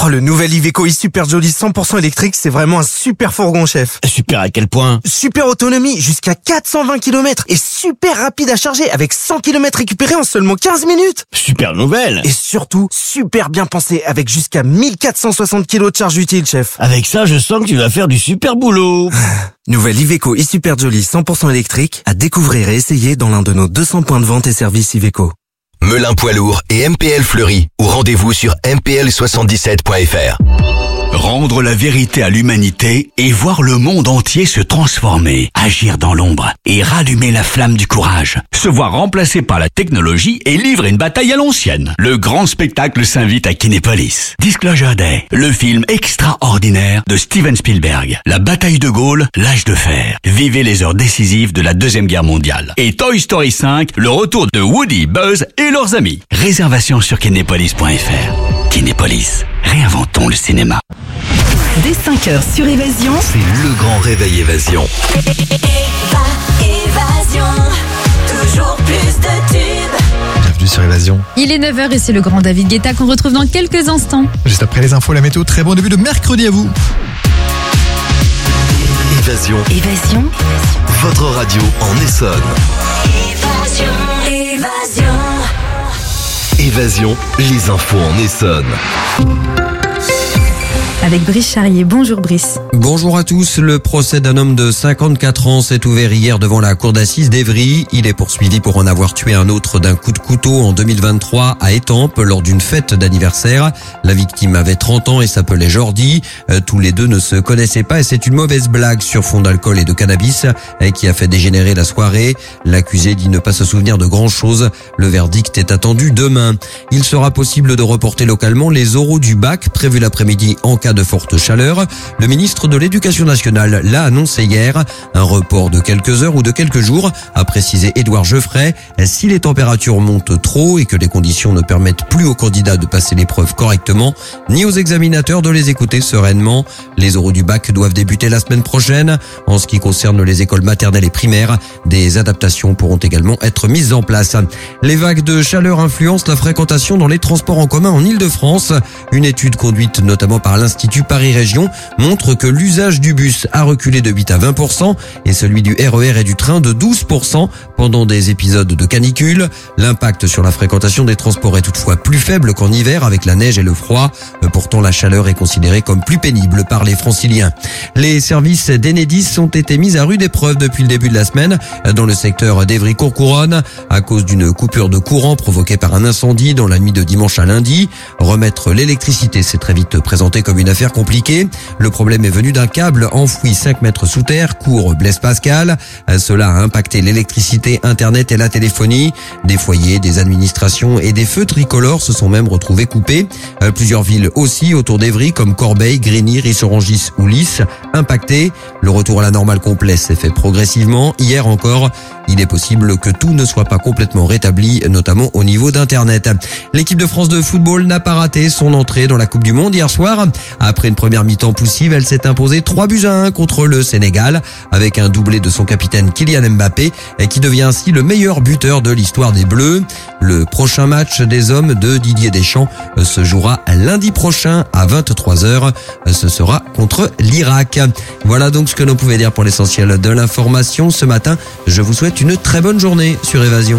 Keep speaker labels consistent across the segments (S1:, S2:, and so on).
S1: Oh, le nouvel Iveco e-Super Jolly 100% électrique, c'est vraiment un super fourgon, chef.
S2: Super à quel point?
S1: Super autonomie, jusqu'à 420 km et super rapide à charger avec 100 km récupérés en seulement 15 minutes.
S2: Super nouvelle.
S1: Et surtout, super bien pensé avec jusqu'à 1460 kg de charge utile, chef.
S2: Avec ça, je sens que tu vas faire du super boulot.
S1: Nouvelle Iveco e-Super Jolly 100% électrique à découvrir et essayer dans l'un de nos 200 points de vente et services Iveco.
S3: Melun Poids Lourd et MPL Fleury ou rendez-vous sur mpl77.fr.
S4: Rendre la vérité à l'humanité et voir le monde entier se transformer, agir dans l'ombre et rallumer la flamme du courage. Se voir remplacé par la technologie et livrer une bataille à l'ancienne. Le grand spectacle s'invite à Kinépolis. Disclosure Day, le film extraordinaire de Steven Spielberg. La bataille de Gaulle, l'âge de fer. Vivez les heures décisives de la Deuxième Guerre mondiale. Et Toy Story 5, le retour de Woody, Buzz et leurs amis. Réservation sur kinépolis.fr. Kinépolis, réinventons le cinéma.
S5: Dès 5h sur Évasion,
S3: C'est le grand réveil Évasion.
S6: Évasion, toujours plus de tubes.
S7: Bienvenue sur Évasion.
S8: Il est 9h et c'est le grand David Guetta qu'on retrouve dans quelques instants.
S7: Juste après les infos, la météo, très bon début de mercredi à vous.
S3: Évasion,
S6: Évasion,
S3: votre radio en Essonne.
S6: Évasion.
S3: Évasion, les infos en Essonne.
S8: Avec Brice Charrier. Bonjour Brice.
S9: Bonjour à tous. Le procès d'un homme de 54 ans s'est ouvert hier devant la cour d'assises d'Évry. Il est poursuivi pour en avoir tué un autre d'un coup de couteau en 2023 à Étampes lors d'une fête d'anniversaire. La victime avait 30 ans et s'appelait Jordi. Tous les deux ne se connaissaient pas et c'est une mauvaise blague sur fond d'alcool et de cannabis qui a fait dégénérer la soirée. L'accusé dit ne pas se souvenir de grand chose. Le verdict est attendu demain. Il sera possible de reporter localement les oraux du bac prévus l'après-midi en cas de forte chaleur. Le ministre de l'Éducation nationale l'a annoncé hier. Un report de quelques heures ou de quelques jours, a précisé Édouard Geoffrey. Si les températures montent trop et que les conditions ne permettent plus aux candidats de passer l'épreuve correctement, ni aux examinateurs de les écouter sereinement. Les oraux du bac doivent débuter la semaine prochaine. En ce qui concerne les écoles maternelles et primaires, des adaptations pourront également être mises en place. Les vagues de chaleur influencent la fréquentation dans les transports en commun en Ile-de-France. Une étude conduite notamment par l'Institut Paris Région montre que l'usage du bus a reculé de 8 à 20% et celui du RER et du train de 12% pendant des épisodes de canicule. L'impact sur la fréquentation des transports est toutefois plus faible qu'en hiver avec la neige et le froid. Pourtant, la chaleur est considérée comme plus pénible par les franciliens. Les services d'Enedis ont été mis à rude épreuve depuis le début de la semaine dans le secteur d'Évry-Courcouronnes à cause d'une coupure de courant provoquée par un incendie dans la nuit de dimanche à lundi. Remettre l'électricité s'est très vite présenté comme une affaire compliquée. Le problème est venu d'un câble enfoui 5 mètres sous terre, cours Blaise Pascal. Cela a impacté l'électricité, Internet et la téléphonie. Des foyers, des administrations et des feux tricolores se sont même retrouvés coupés. Plusieurs villes aussi autour d'Évry comme Corbeil, Grigny, Rissorangis ou Lys impactées. Le retour à la normale complet s'est fait progressivement. Hier encore, il est possible que tout ne soit pas complètement rétabli, notamment au niveau d'Internet. L'équipe de France de football n'a pas raté son entrée dans la Coupe du Monde hier soir. Après une première mi-temps poussive, elle s'est imposée 3-1 contre le Sénégal avec un doublé de son capitaine Kylian Mbappé qui devient ainsi le meilleur buteur de l'histoire des Bleus. Le prochain match des hommes de Didier Deschamps se jouera lundi prochain à 23h. Ce sera contre l'Irak. Voilà donc ce que l'on pouvait dire pour l'essentiel de l'information ce matin. Je vous souhaite une très bonne journée sur Évasion.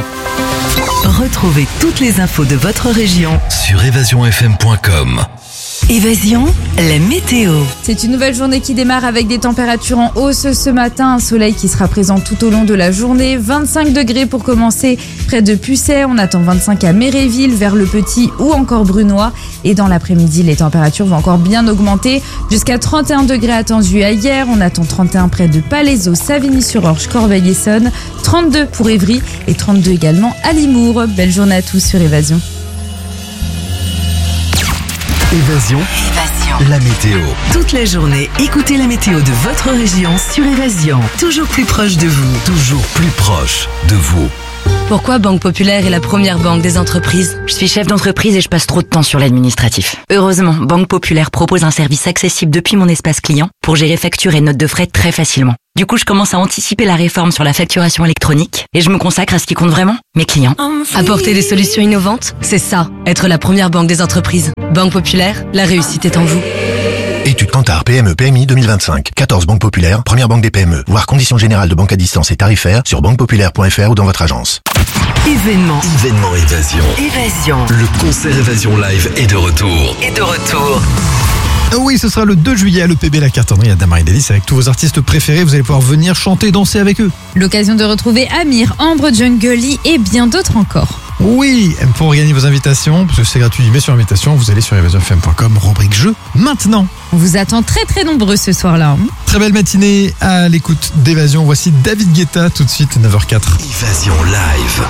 S5: retrouvez toutes les infos de votre région
S3: Sur évasionfm.com.
S5: Évasion, la météo.
S8: C'est une nouvelle journée qui démarre avec des températures en hausse ce matin. Un soleil qui sera présent tout au long de la journée. 25 degrés pour commencer près de Pucet. On attend 25 à Méréville, vers Le Petit ou encore Brunois. Et dans l'après-midi, les températures vont encore bien augmenter. Jusqu'à 31 degrés attendus à hier. On attend 31 près de Palaiseau, Savigny-sur-Orge, Corbeil-Essonnes. 32 pour Évry et 32 également à Limours. Belle journée à tous sur Évasion.
S3: Évasion, la météo.
S5: Toute la journée, écoutez la météo de votre région sur Évasion. Toujours plus proche de vous.
S3: Toujours plus proche de vous.
S10: Pourquoi Banque Populaire est la première banque des entreprises?
S11: Je suis chef d'entreprise et je passe trop de temps sur l'administratif. Heureusement, Banque Populaire propose un service accessible depuis mon espace client pour gérer factures et notes de frais très facilement. Du coup, je commence à anticiper la réforme sur la facturation électronique et je me consacre à ce qui compte vraiment, mes clients.
S10: Apporter des solutions innovantes, c'est ça, être la première banque des entreprises. Banque Populaire, la réussite est en vous.
S12: Étude Kantar PME PMI 2025. 14 banques populaires, première banque des PME. Voir conditions générales de banque à distance et tarifaires sur banquepopulaire.fr ou dans votre agence.
S5: Événement.
S1: Événement Évasion.
S5: Évasion.
S1: Le concert Évasion Live est de retour.
S7: Oui, ce sera le 2 juillet à l'EPB La Cartonnerie à Damary-Lélis avec tous vos artistes préférés. Vous allez pouvoir venir chanter, danser avec eux.
S8: L'occasion de retrouver Amir, Ambre, Jungle Lee et bien d'autres encore.
S7: Oui, pour gagner vos invitations, parce que c'est gratuit, mais sur invitation, vous allez sur evasionfm.com, rubrique jeu, maintenant.
S8: On vous attend très très nombreux ce soir-là.
S7: Très belle matinée à l'écoute d'Évasion. Voici David Guetta tout de suite, 9h04.
S1: Évasion Live.